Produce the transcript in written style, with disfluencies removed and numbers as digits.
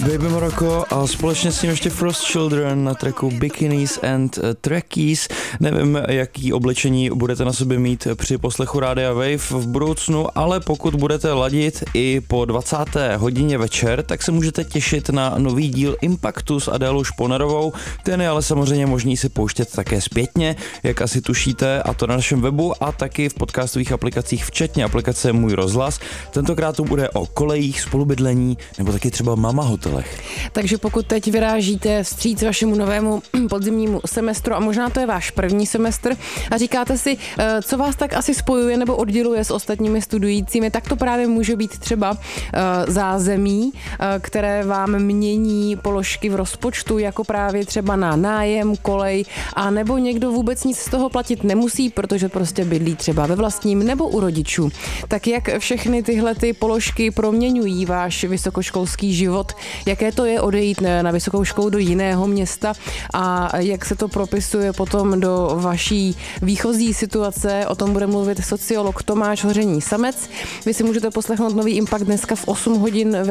Baby Morocco a společně s ním ještě Frost Children na tracku Bikinis and Trackies. Nevím, jaký oblečení budete na sobě mít při poslechu Rádia Wave v budoucnu, ale pokud budete ladit i po 20. hodině večer, tak se můžete těšit na nový díl Impactu s Adélou Šponerovou. Ten je ale samozřejmě možný si pouštět také zpětně, jak asi tušíte, a to na našem webu a taky v podcastových aplikacích, včetně aplikace Můj rozhlas. Tentokrát to bude o kolejích, spolubydlení nebo taky třeba mama hotelech. Takže pokud teď vyrážíte vstříc vašemu novému podzimnímu semestru a možná to je váš první semestr a říkáte si, co vás tak asi spojuje nebo odděluje s ostatními studujícími, tak to právě může být třeba zázemí, které vám mění položky v rozpočtu, jako právě třeba na nájem, kolej, a nebo někdo vůbec nic z toho platit nemusí, protože prostě bydlí třeba ve vlastním nebo u rodičů. Tak jak všechny tyhle ty položky proměňují váš vysokoškolský život, jaké to je odejít na vysokou školu do jiného města a jak se to propisuje potom do vaší výchozí situace, o tom bude mluvit sociolog Tomáš Hoření Samec. Vy si můžete poslechnout nový Impact dneska v 8 hodin